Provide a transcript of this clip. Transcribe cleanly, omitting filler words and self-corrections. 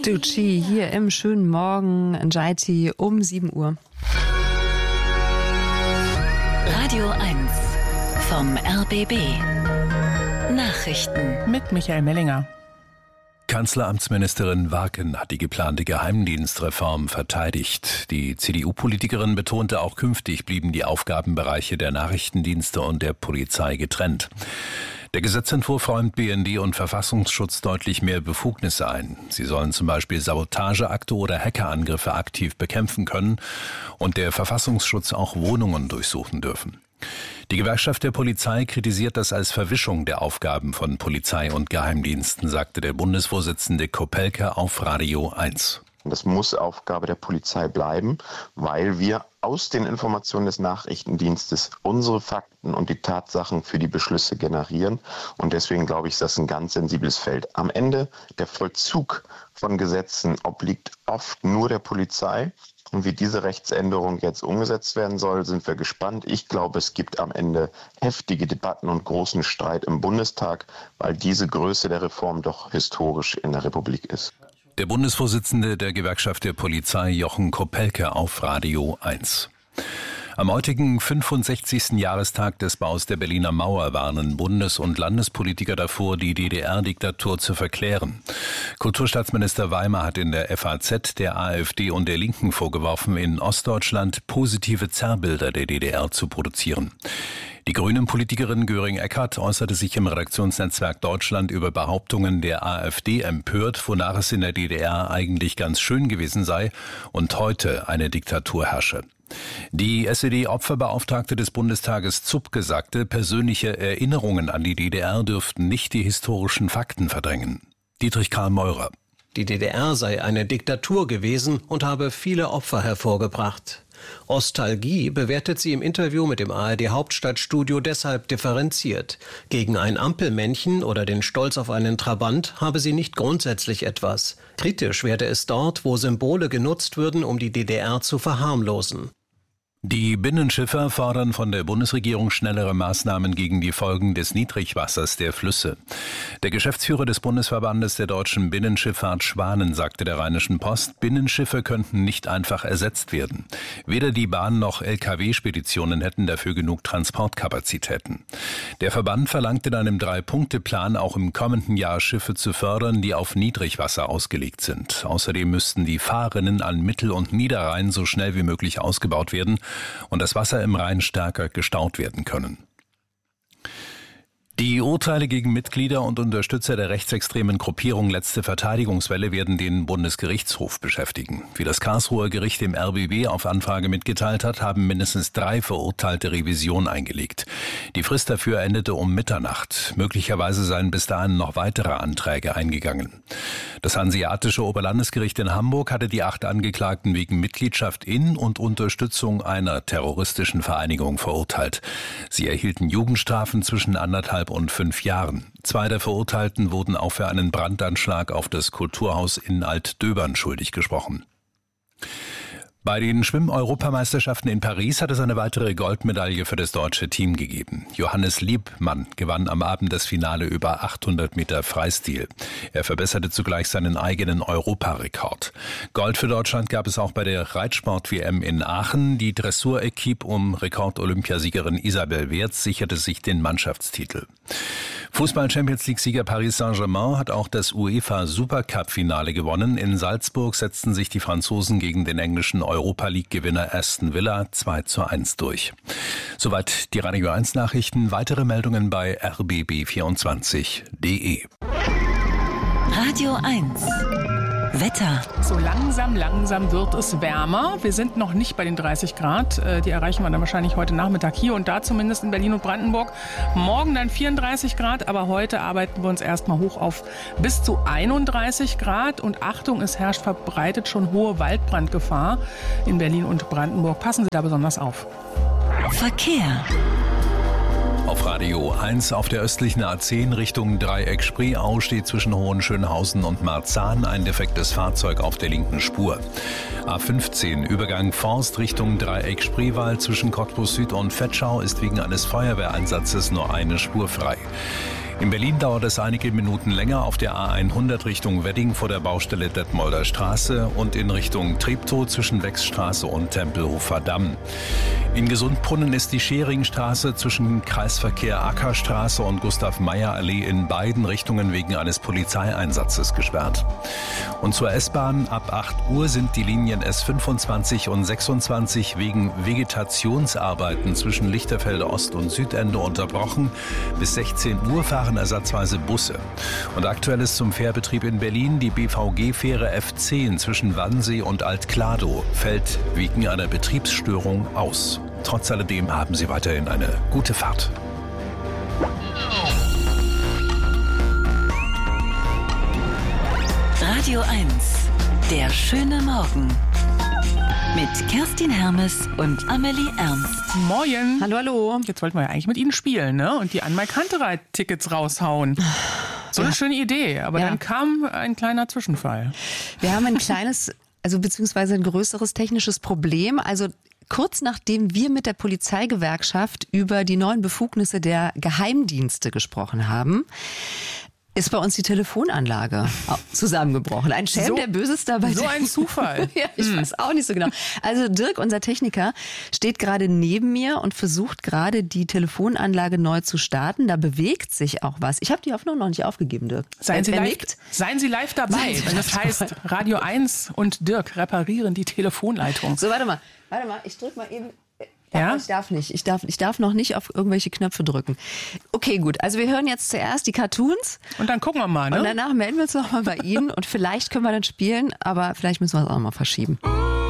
Ducci hier im schönen Morgen in Jaiti um 7 Uhr. Radio 1 vom RBB. Nachrichten mit Michael Mellinger. Kanzleramtsministerin Warken hat die geplante Geheimdienstreform verteidigt. Die CDU-Politikerin betonte, auch künftig blieben die Aufgabenbereiche der Nachrichtendienste und der Polizei getrennt. Der Gesetzentwurf räumt BND und Verfassungsschutz deutlich mehr Befugnisse ein. Sie sollen zum Beispiel Sabotageakte oder Hackerangriffe aktiv bekämpfen können und der Verfassungsschutz auch Wohnungen durchsuchen dürfen. Die Gewerkschaft der Polizei kritisiert das als Verwischung der Aufgaben von Polizei und Geheimdiensten, sagte der Bundesvorsitzende Kopelke auf Radio 1. Das muss Aufgabe der Polizei bleiben, weil wir aus den Informationen des Nachrichtendienstes unsere Fakten und die Tatsachen für die Beschlüsse generieren. Und deswegen glaube ich, ist das ein ganz sensibles Feld. Am Ende, der Vollzug von Gesetzen obliegt oft nur der Polizei. Und wie diese Rechtsänderung jetzt umgesetzt werden soll, sind wir gespannt. Ich glaube, es gibt am Ende heftige Debatten und großen Streit im Bundestag, weil diese Größe der Reform doch historisch in der Republik ist. Der Bundesvorsitzende der Gewerkschaft der Polizei, Jochen Kopelke, auf Radio 1. Am heutigen 65. Jahrestag des Baus der Berliner Mauer warnen Bundes- und Landespolitiker davor, die DDR-Diktatur zu verklären. Kulturstaatsminister Weimer hat in der FAZ der AfD und der Linken vorgeworfen, in Ostdeutschland positive Zerrbilder der DDR zu produzieren. Die Grünen-Politikerin Göring-Eckardt äußerte sich im Redaktionsnetzwerk Deutschland über Behauptungen der AfD empört, wonach es in der DDR eigentlich ganz schön gewesen sei und heute eine Diktatur herrsche. Die SED-Opferbeauftragte des Bundestages Zupke sagte, persönliche Erinnerungen an die DDR dürften nicht die historischen Fakten verdrängen. Dietrich Karl Meurer. Die DDR sei eine Diktatur gewesen und habe viele Opfer hervorgebracht. Ostalgie bewertet sie im Interview mit dem ARD-Hauptstadtstudio deshalb differenziert. Gegen ein Ampelmännchen oder den Stolz auf einen Trabant habe sie nicht grundsätzlich etwas. Kritisch werde es dort, wo Symbole genutzt würden, um die DDR zu verharmlosen. Die Binnenschiffer fordern von der Bundesregierung schnellere Maßnahmen gegen die Folgen des Niedrigwassers der Flüsse. Der Geschäftsführer des Bundesverbandes der deutschen Binnenschifffahrt Schwanen sagte der Rheinischen Post, Binnenschiffe könnten nicht einfach ersetzt werden. Weder die Bahn noch Lkw-Speditionen hätten dafür genug Transportkapazitäten. Der Verband verlangt in einem 3-Punkte-Plan auch im kommenden Jahr Schiffe zu fördern, die auf Niedrigwasser ausgelegt sind. Außerdem müssten die Fahrrinnen an Mittel- und Niederrhein so schnell wie möglich ausgebaut werden und das Wasser im Rhein stärker gestaut werden können. Die Urteile gegen Mitglieder und Unterstützer der rechtsextremen Gruppierung Letzte Verteidigungswelle werden den Bundesgerichtshof beschäftigen. Wie das Karlsruher Gericht dem RBB auf Anfrage mitgeteilt hat, haben mindestens 3 Verurteilte Revision eingelegt. Die Frist dafür endete um Mitternacht. Möglicherweise seien bis dahin noch weitere Anträge eingegangen. Das Hanseatische Oberlandesgericht in Hamburg hatte die 8 Angeklagten wegen Mitgliedschaft in und Unterstützung einer terroristischen Vereinigung verurteilt. Sie erhielten Jugendstrafen zwischen 1,5 und 5 Jahren. 2 der Verurteilten wurden auch für einen Brandanschlag auf das Kulturhaus in Altdöbern schuldig gesprochen. Bei den Schwimm-Europameisterschaften in Paris hat es eine weitere Goldmedaille für das deutsche Team gegeben. Johannes Liebmann gewann am Abend das Finale über 800 Meter Freistil. Er verbesserte zugleich seinen eigenen Europarekord. Gold für Deutschland gab es auch bei der Reitsport-WM in Aachen. Die Dressur-Equipe um Rekord-Olympiasiegerin Isabel Wertz sicherte sich den Mannschaftstitel. Fußball-Champions-League-Sieger Paris Saint-Germain hat auch das UEFA-Supercup-Finale gewonnen. In Salzburg setzten sich die Franzosen gegen den englischen Europa-League-Gewinner Aston Villa 2:1 durch. Soweit die Radio 1 Nachrichten. Weitere Meldungen bei rbb24.de. Radio 1 Wetter. So langsam wird es wärmer. Wir sind noch nicht bei den 30 Grad. Die erreichen wir dann wahrscheinlich heute Nachmittag hier und da, zumindest in Berlin und Brandenburg. Morgen dann 34 Grad, aber heute arbeiten wir uns erstmal hoch auf bis zu 31 Grad. Und Achtung, es herrscht verbreitet schon hohe Waldbrandgefahr in Berlin und Brandenburg. Passen Sie da besonders auf. Verkehr. Auf Radio 1 auf der östlichen A10 Richtung Dreieck Spreeau steht zwischen Hohenschönhausen und Marzahn ein defektes Fahrzeug auf der linken Spur. A15 Übergang Forst Richtung Dreieck Spreewald zwischen Cottbus Süd und Vetschau ist wegen eines Feuerwehreinsatzes nur eine Spur frei. In Berlin dauert es einige Minuten länger auf der A100 Richtung Wedding vor der Baustelle Detmolder Straße und in Richtung Treptow zwischen Wechsstraße und Tempelhofer Damm. In Gesundbrunnen ist die Scheringstraße zwischen Kreisverkehr Ackerstraße und Gustav-Meyer-Allee in beiden Richtungen wegen eines Polizeieinsatzes gesperrt. Und zur S-Bahn ab 8 Uhr sind die Linien S25 und 26 wegen Vegetationsarbeiten zwischen Lichterfelde Ost und Südende unterbrochen. Bis 16 Uhr fahren ersatzweise Busse. Und aktuell ist zum Fährbetrieb in Berlin die BVG-Fähre F10 zwischen Wannsee und Alt-Kladow fällt wegen einer Betriebsstörung aus. Trotz alledem haben Sie weiterhin eine gute Fahrt. Radio 1, der schöne Morgen. Mit Kerstin Hermes und Amelie Ernst. Moin. Hallo, hallo. Jetzt wollten wir ja eigentlich mit Ihnen spielen, ne? Und die Anmal-Kantereit-Tickets raushauen. So eine schöne Idee, aber dann kam ein kleiner Zwischenfall. Wir haben ein kleines, beziehungsweise ein größeres technisches Problem. Also kurz nachdem wir mit der Polizeigewerkschaft über die neuen Befugnisse der Geheimdienste gesprochen haben, ist bei uns die Telefonanlage zusammengebrochen. Ein Schelm, der Böses dabei. So ein Zufall. Ja, ich weiß auch nicht so genau. Also Dirk, unser Techniker, steht gerade neben mir und versucht gerade die Telefonanlage neu zu starten. Da bewegt sich auch was. Ich habe die Hoffnung noch nicht aufgegeben, Dirk. Seien Sie live dabei. Wenn das heißt, Radio 1 und Dirk reparieren die Telefonleitung. So, warte mal, ich drück mal eben. Ja? Ich darf nicht. Ich darf noch nicht auf irgendwelche Knöpfe drücken. Okay, gut. Also wir hören jetzt zuerst die Cartoons. Und dann gucken wir mal, ne? Und danach melden wir uns nochmal bei Ihnen. Und vielleicht können wir dann spielen, aber vielleicht müssen wir es auch noch mal verschieben.